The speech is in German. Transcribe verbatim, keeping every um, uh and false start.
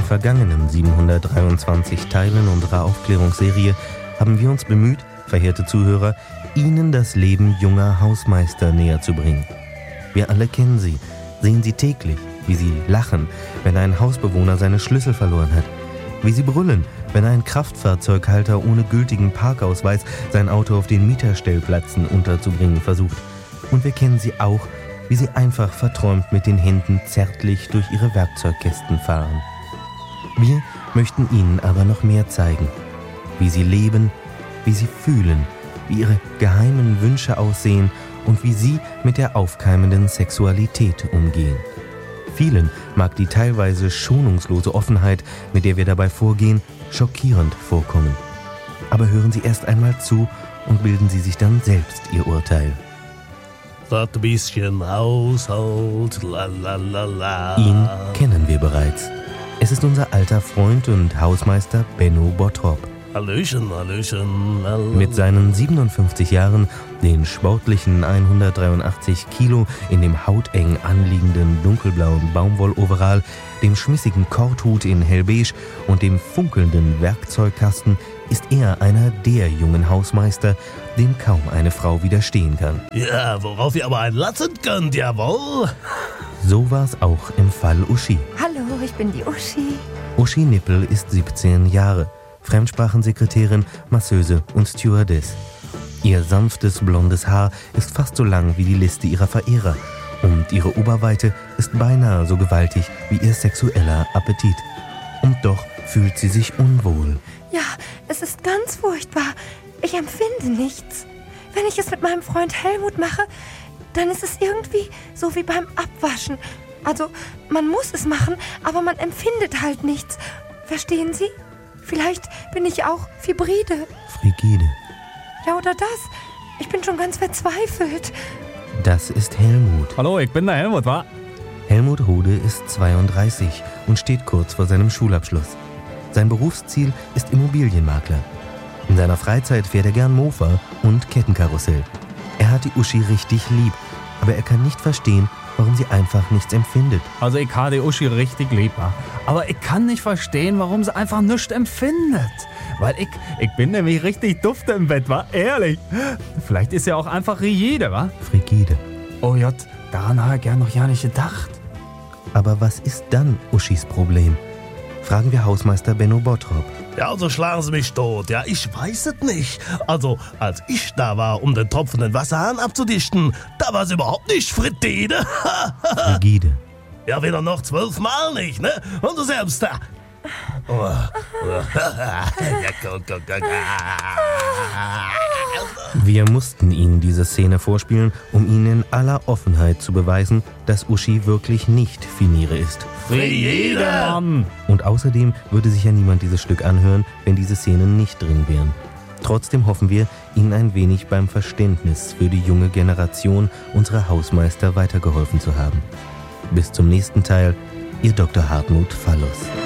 vergangenen siebenhundertdreiundzwanzig Teilen unserer Aufklärungsserie haben wir uns bemüht, verehrte Zuhörer, Ihnen das Leben junger Hausmeister näher zu bringen. Wir alle kennen sie, sehen sie täglich, wie sie lachen, wenn ein Hausbewohner seine Schlüssel verloren hat, wie sie brüllen, wenn ein Kraftfahrzeughalter ohne gültigen Parkausweis sein Auto auf den Mieterstellplätzen unterzubringen versucht. Und wir kennen sie auch, wie sie einfach verträumt mit den Händen zärtlich durch ihre Werkzeugkästen fahren. Wir möchten Ihnen aber noch mehr zeigen, wie sie leben, wie sie fühlen, wie ihre geheimen Wünsche aussehen und wie sie mit der aufkeimenden Sexualität umgehen. Vielen mag die teilweise schonungslose Offenheit, mit der wir dabei vorgehen, schockierend vorkommen. Aber hören Sie erst einmal zu und bilden Sie sich dann selbst Ihr Urteil. Das bisschen Haushalt, la la la la. Ihn kennen wir bereits. Es ist unser alter Freund und Hausmeister Benno Bottrop. Hallöchen, Hallöchen. La, la. Mit seinen siebenundfünfzig Jahren, den sportlichen hundertdreiundachtzig Kilo in dem hauteng anliegenden dunkelblauen Baumwolloverall, dem schmissigen Korthut in hellbeige und dem funkelnden Werkzeugkasten ist er einer der jungen Hausmeister, dem kaum eine Frau widerstehen kann. Ja, worauf ihr aber einlassen könnt, jawohl. So war's auch im Fall Uschi. Hallo, ich bin die Uschi. Uschi Nippel ist siebzehn Jahre, Fremdsprachensekretärin, Masseuse und Stewardess. Ihr sanftes blondes Haar ist fast so lang wie die Liste ihrer Verehrer und ihre Oberweite ist beinahe so gewaltig wie ihr sexueller Appetit. Und doch fühlt sie sich unwohl. Ja, es ist ganz furchtbar. Ich empfinde nichts. Wenn ich es mit meinem Freund Helmut mache, dann ist es irgendwie so wie beim Abwaschen. Also, man muss es machen, aber man empfindet halt nichts. Verstehen Sie? Vielleicht bin ich auch Fibride. Frigide. Ja, oder das. Ich bin schon ganz verzweifelt. Das ist Helmut. Hallo, ich bin der Helmut, wa? Helmut Hode ist zweiunddreißig und steht kurz vor seinem Schulabschluss. Sein Berufsziel ist Immobilienmakler. In seiner Freizeit fährt er gern Mofa und Kettenkarussell. Er hat die Uschi richtig lieb, aber er kann nicht verstehen, warum sie einfach nichts empfindet. Also ich habe die Uschi richtig lieb, wa? Aber ich kann nicht verstehen, warum sie einfach nichts empfindet. Weil ich, ich bin nämlich richtig dufte im Bett, wa? Ehrlich. Vielleicht ist ja auch einfach Rigide, wa? Frigide. Oh Jott, daran habe ich gern noch ja nicht gedacht. Aber was ist dann Uschis Problem? Fragen wir Hausmeister Benno Bottrop. Ja, also schlagen Sie mich tot. Ja, ich weiß es nicht. Also, als ich da war, um den tropfenden Wasserhahn abzudichten, da war es überhaupt nicht Frittide. Frigide. Ja, weder noch zwölfmal nicht, ne? Und du selbst da. Oh. Wir mussten Ihnen diese Szene vorspielen, um Ihnen in aller Offenheit zu beweisen, dass Uschi wirklich nicht Finire ist. Frigide! Mann! Und außerdem würde sich ja niemand dieses Stück anhören, wenn diese Szenen nicht drin wären. Trotzdem hoffen wir, Ihnen ein wenig beim Verständnis für die junge Generation unserer Hausmeister weitergeholfen zu haben. Bis zum nächsten Teil, Ihr Doktor Hartmut Fallus.